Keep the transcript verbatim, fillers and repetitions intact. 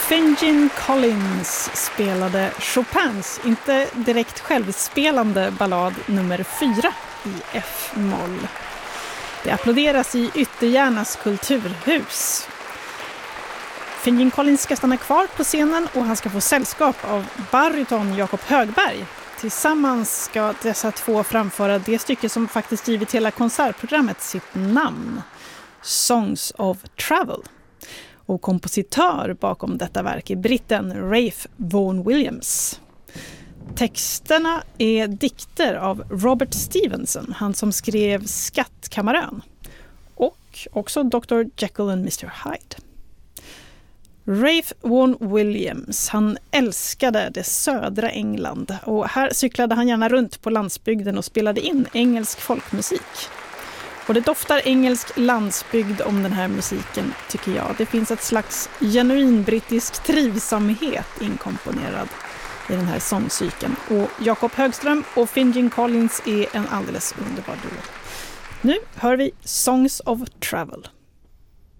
Finjin Collins spelade Chopins, inte direkt självspelande ballad nummer fyra i F-moll. Det applåderas i Ytterjärnas kulturhus. Finjin Collins ska stanna kvar på scenen och han ska få sällskap av baryton Jakob Högberg. Tillsammans ska dessa två framföra det stycke som faktiskt givit hela konsertprogrammet sitt namn, Songs of Travel. Och kompositör bakom detta verk är britten Ralph Vaughan Williams. Texterna är dikter av Robert Stevenson, han som skrev Skattkammarön, och också doktor Jekyll and mister Hyde. Ralph Vaughan Williams, han älskade det södra England och här cyklade han gärna runt på landsbygden och spelade in engelsk folkmusik. Och det doftar engelsk landsbygd om den här musiken, tycker jag. Det finns ett slags genuin brittisk trivsamhet inkomponerad i den här sångcykeln. Och Jakob Högström och Finjin Collins är en alldeles underbar duo. Nu hör vi Songs of Travel.